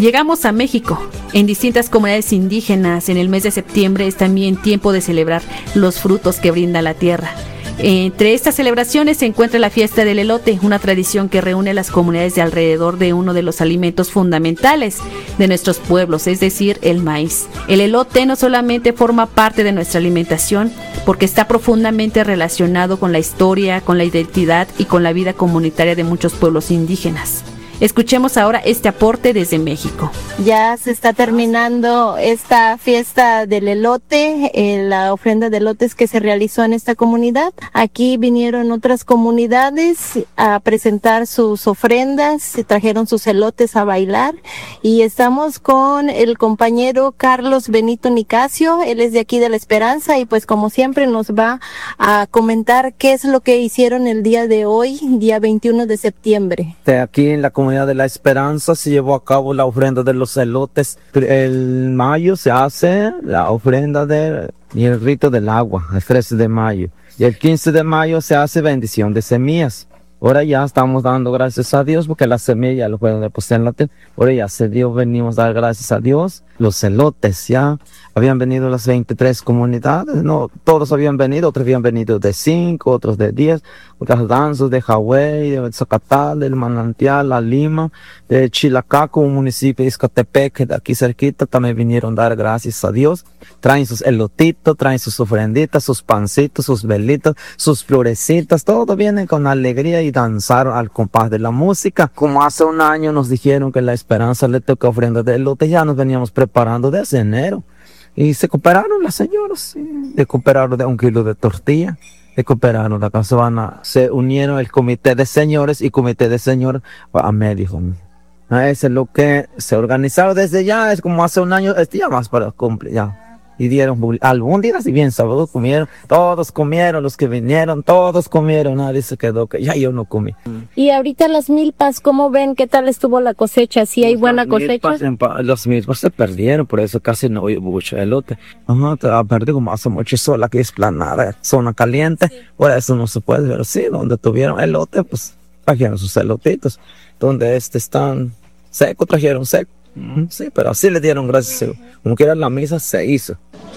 Llegamos a México. En distintas comunidades indígenas, en el mes de septiembre es también tiempo de celebrar los frutos que brinda la tierra. Entre estas celebraciones se encuentra la fiesta del elote, una tradición que reúne a las comunidades de alrededor de uno de los alimentos fundamentales de nuestros pueblos, es decir, el maíz. El elote no solamente forma parte de nuestra alimentación, porque está profundamente relacionado con la historia, con la identidad y con la vida comunitaria de muchos pueblos indígenas. Escuchemos ahora este aporte desde México. Ya se está terminando esta fiesta del elote, la ofrenda de elotes que se realizó en esta comunidad. Aquí vinieron otras comunidades a presentar sus ofrendas, se trajeron sus elotes a bailar y estamos con el compañero Carlos Benito Nicasio, él es de aquí de La Esperanza y pues como siempre nos va a comentar qué es lo que hicieron el día de hoy, día 21 de septiembre. Aquí en la comunidad de La Esperanza se llevó a cabo la ofrenda de los elotes. El mayo se hace la ofrenda y el rito del agua, el 13 de mayo. Y el 15 de mayo se hace bendición de semillas. Ahora ya estamos dando gracias a Dios porque las semillas lo pueden depositar en la tierra. Ahora ya se dio, venimos a dar gracias a Dios. Los elotes ya habían venido las 23 comunidades, no, todos habían venido, otros habían venido de 5, otros de 10, otros danzos de Hawái, de Zacatal, del Manantial, La Lima, de Chilacaco, un municipio de Izcatepec, de aquí cerquita, también vinieron a dar gracias a Dios. Traen sus elotitos, traen sus ofrenditas, sus pancitos, sus velitas, sus florecitas, todo viene con alegría y danzaron al compás de la música. Como hace un año nos dijeron que La Esperanza le toca ofrenda de elote, ya nos veníamos preparando desde enero. Y se cooperaron las señoras, sí. Se cooperaron de 1 kilo de tortilla, se cooperaron la caravana, se unieron el comité de señores y comité de señores a medio. Eso es lo que se organizaron desde ya, es como hace un año, ya más para cumplir, ya. Y dieron albóndigas y bien sabroso, comieron, todos comieron, los que vinieron, todos comieron, nadie se quedó, que ya yo no comí. Y ahorita las milpas, ¿cómo ven? ¿Qué tal estuvo la cosecha? ¿Sí hay buena cosecha? Las milpas se perdieron, por eso casi no hubo mucho elote. Ajá, perdido como hace mucho sol, aquí es planada, zona caliente, sí. Por eso no se puede ver, sí, donde tuvieron elote, pues trajeron sus elotitos, donde están secos, trajeron seco. Sí, pero así le dieron gracias, como quiera la misa se hizo.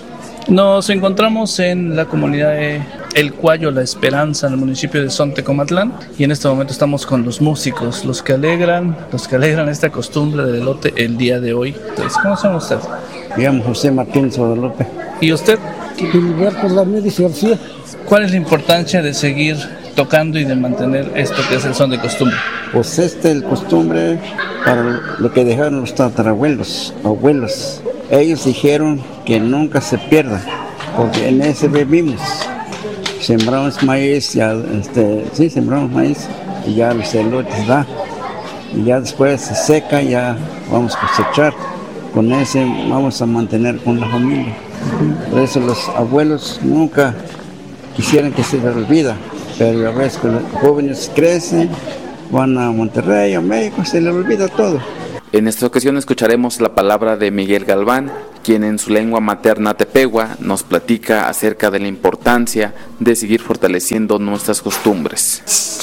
Nos encontramos en la comunidad de El Cuayo, La Esperanza, en el municipio de Sontecomatlán, y en este momento estamos con los músicos, los que alegran esta costumbre del elote el día de hoy. Entonces, ¿cómo se llama usted? Me llamo José Martínez Guadalupe. ¿Y usted? Gilberto Ramírez García. ¿Cuál es la importancia de seguir tocando y de mantener esto que es el son de costumbre? Pues el costumbre para lo que dejaron los tatarabuelos, abuelos. Ellos dijeron que nunca se pierda, porque en ese vivimos. Sembramos maíz, sembramos maíz y ya los elotes da. Y ya después se seca, ya vamos a cosechar. Con ese vamos a mantener con la familia. Por eso los abuelos nunca quisieran que se les olvida. Pero a veces que los jóvenes crecen, van a Monterrey, a México, se les olvida todo. En esta ocasión escucharemos la palabra de Miguel Galván, quien en su lengua materna tepehua nos platica acerca de la importancia de seguir fortaleciendo nuestras costumbres.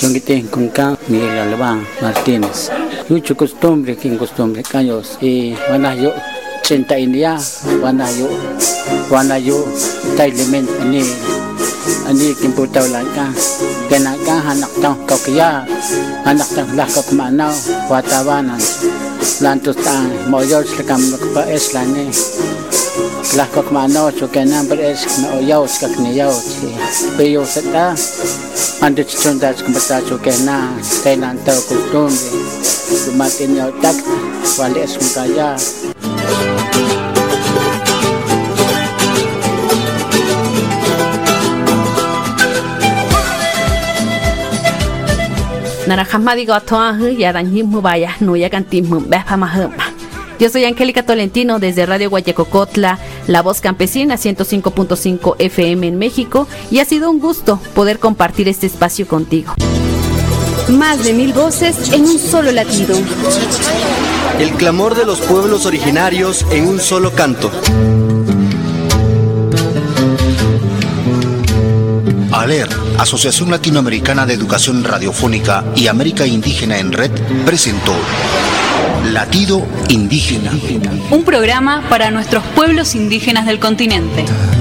Miguel Galván Martínez. Mucho costumbre, quien costumbre, caños. Y van a yo, 80 india, van a yo, tailemen, ani kimpo tau langka kenaka anak tau kaukia anak tau lah kau kemanau watawanan lantus tang moyol sekam pa eslane lah kau kemanau sukena beres moyol sekakni yau peyo seta ande chonda skumata sukena tenan tau kustum matin yau tak wale sumkaya. Yo soy Angélica Tolentino desde Radio Guayacocotla, La Voz Campesina 105.5 FM en México, y ha sido un gusto poder compartir este espacio contigo. Más de 1000 voces en un solo latido. El clamor de los pueblos originarios en un solo canto. ALER, Asociación Latinoamericana de Educación Radiofónica y América Indígena en Red, presentó Latido Indígena. Un programa para nuestros pueblos indígenas del continente.